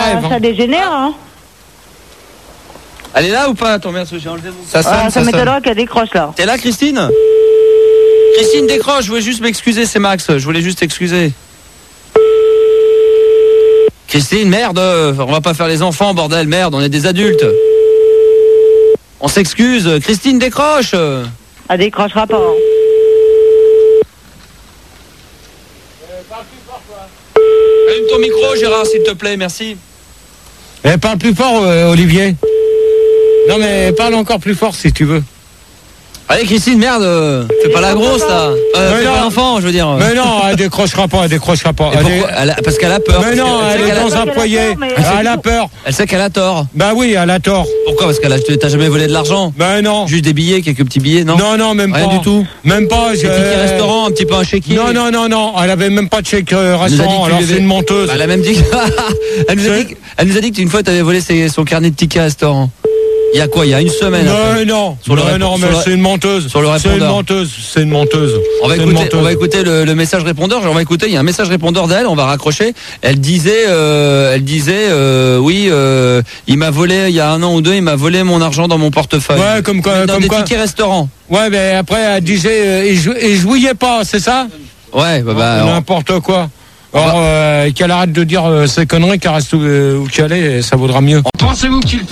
rêve. Ça dégénère, hein. Elle est là ou pas? Attends, merde, j'ai enlevé mon... Ça sonne, Ça m'étonnerait qu'elle décroche là. T'es là, Christine? Christine, décroche, je voulais juste m'excuser, c'est Max, je voulais juste t'excuser. Christine, merde, on va pas faire les enfants, bordel, merde, on est des adultes. On s'excuse, Christine, décroche. Elle décrochera pas. Hein. Allume ton micro, Gérard, s'il te plaît, merci. Parle plus fort, Olivier. Non, mais parle encore plus fort si tu veux. Allez, Christine, merde, fais pas la grosse, là. Fais non. pas l'enfant, je veux dire. Mais non, elle décrochera pas. Parce qu'elle a peur. Mais non, elle est dans un foyer. Elle a peur. Elle sait qu'elle a tort. Bah oui, elle a tort. Pourquoi? Parce t'as jamais volé de l'argent? Ben non. Juste des billets, quelques petits billets, non? Non, même Rien pas. du tout. Même pas. Un petit restaurant, un petit peu un chéquier. Non. Elle avait même pas de chèque restaurant. Alors c'est une menteuse. Elle a même dit. Elle nous a dit qu'une fois, tu avais volé son carnet de tickets restaurant. Il y a quoi? Il y a une semaine. Non, mais c'est une menteuse. Sur le répondeur. C'est une menteuse. On va écouter le message répondeur. Il y a un message répondeur d'elle. On va raccrocher. Elle disait, oui, il m'a volé il y a 1 an ou 2. Il m'a volé mon argent dans mon portefeuille. Ouais, comme quoi. Dans des tickets restaurants. Ouais, mais après elle disait, et jouiez pas, c'est ça? Ouais, n'importe quoi. Alors, qu'elle arrête de dire ces conneries, qu'elle reste où qu'elle est, ça vaudra mieux. Pensez-vous qu'il